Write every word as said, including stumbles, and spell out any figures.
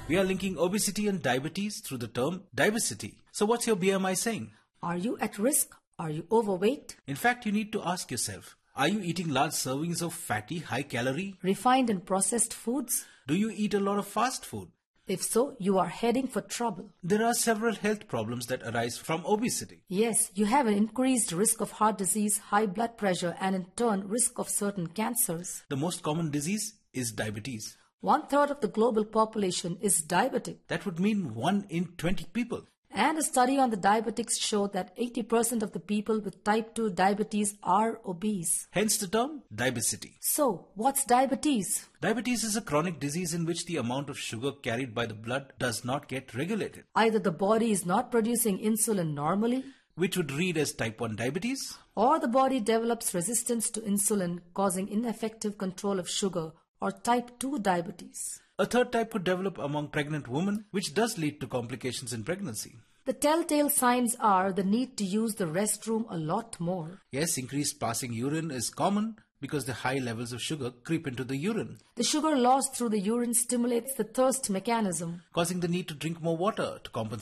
We are linking obesity and diabetes through the term diabesity. So what's your B M I saying? Are you at risk? Are you overweight? In fact, you need to ask yourself, are you eating large servings of fatty, high-calorie, Refined and processed foods? do you eat a lot of fast food? If so, you are heading for trouble. There are several health problems that arise from obesity. Yes, you have an increased risk of heart disease, high blood pressure, and in turn, risk of certain cancers. The most common disease is diabetes. One third of the global population is diabetic. That would mean one in twenty people. And a study on the diabetics showed that eighty percent of the people with type two diabetes are obese. Hence the term diabesity. So, what's diabetes? Diabetes is a chronic disease in which the amount of sugar carried by the blood does not get regulated, Either the body is not producing insulin normally, which would read as type one diabetes, or the body develops resistance to insulin, causing ineffective control of sugar, or type two diabetes. A third type could develop among pregnant women, which does lead to complications in pregnancy. The telltale signs are the need to use the restroom a lot more. Yes, increased passing urine is common because the high levels of sugar creep into the urine, The sugar lost through the urine stimulates the thirst mechanism. causing the need to drink more water to compensate